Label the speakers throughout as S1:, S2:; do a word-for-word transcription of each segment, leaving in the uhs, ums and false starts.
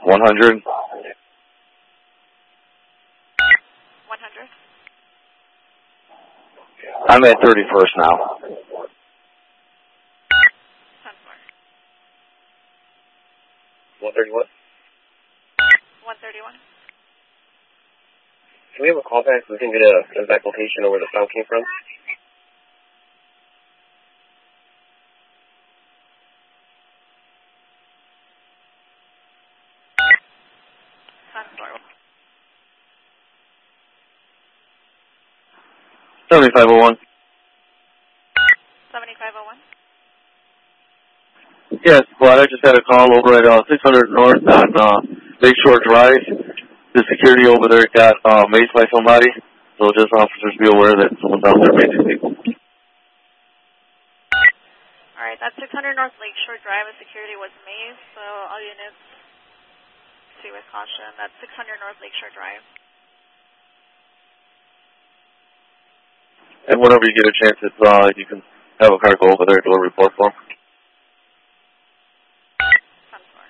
S1: one hundred.
S2: one hundred.
S1: I'm at thirty-first now.
S2: ten four.
S3: one thirty-one?
S2: one thirty-one.
S3: Can we have a call back so we can get a exact location of where the sound came from?
S2: ten four.
S1: seventy-five oh one.
S2: seventy-five oh one.
S1: Yes, well, I just had a call over at uh, six hundred North on uh, Lakeshore Drive. The security over there got uh, maced by somebody, so just officers be aware that someone's out there macing people.
S2: All right, that's six hundred North Lakeshore Drive. A security was maced, so all units proceed with caution. That's six hundred North Lakeshore Drive.
S1: And whenever you get a chance, it's, uh, you can have a car go over there and do a report for them.
S2: ten four.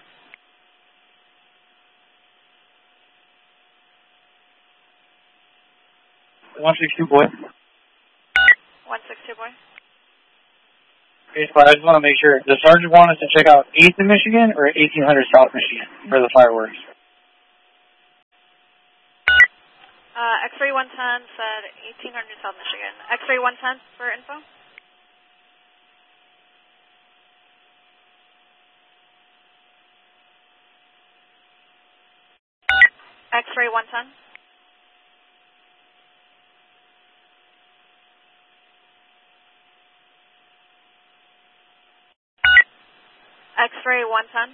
S4: one sixty-two, boy.
S2: one sixty-two, boy.
S4: Okay, so I just want to make sure. The sergeant wanted to check out eighth in Michigan or eighteen hundred South Michigan for the fireworks?
S2: Uh, X-ray one ten said eighteen hundred South Michigan. X-ray one ten for info. X-ray one ten. X-ray one ten.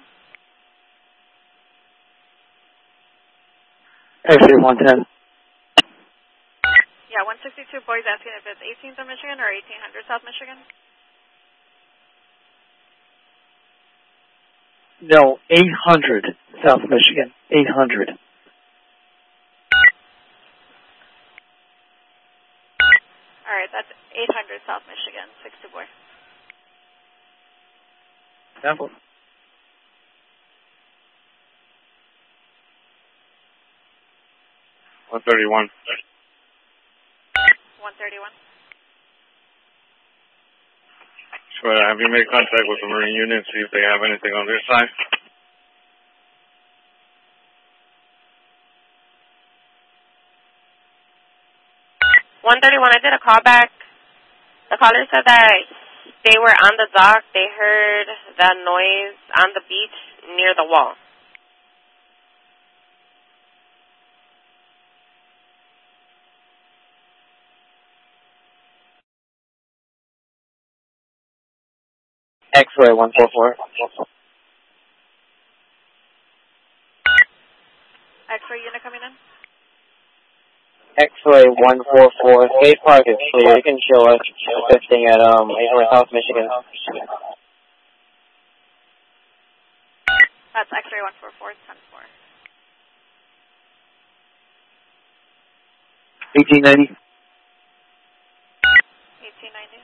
S4: X-ray one ten.
S2: Yeah, one sixty-two boys asking if it's eighteenth of Michigan or eighteen hundred South Michigan.
S4: No, eight hundred South Michigan. eight hundred.
S2: All right, that's eight hundred South Michigan, six two boy.
S4: Example.
S1: one thirty-one.
S2: one thirty-one.
S1: Sure, have you made contact with the Marine Union, see if they have anything on their side?
S5: one thirty-one, I did a call back. The caller said that they were on the dock. They heard that noise on the beach near the wall.
S4: X-ray one four four.
S2: X-ray unit coming in.
S4: X-ray one four four. Skate Park is clear. You can show us assisting at um eight hundred South Michigan.
S2: That's X-ray one four four, ten four.
S4: eighteen ninety.
S2: eighteen ninety.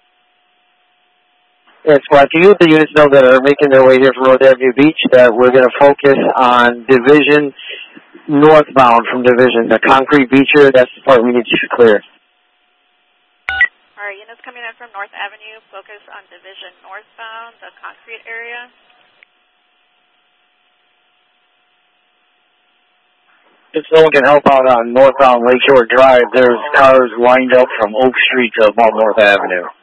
S4: Yes, well, can you let the units know that are making their way here from Road Avenue Beach that we're going to focus on Division northbound from Division, the concrete beacher, that's the part we need to clear.
S2: All right, units coming in from North Avenue, focus on Division northbound, the concrete area.
S4: If someone can help out on northbound Lakeshore Drive, there's cars lined up from Oak Street to about North Avenue.